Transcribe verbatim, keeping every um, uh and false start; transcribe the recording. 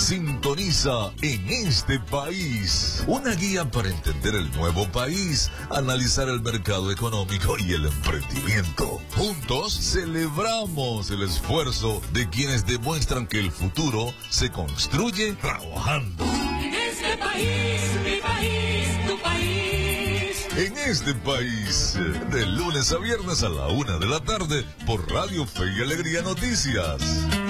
Sintoniza En Este País, una guía para entender el nuevo país, analizar el mercado económico y el emprendimiento. Juntos celebramos el esfuerzo de quienes demuestran que el futuro se construye trabajando. En este país, mi país, tu país. En Este País, de lunes a viernes a la una de la tarde por Radio Fe y Alegría Noticias.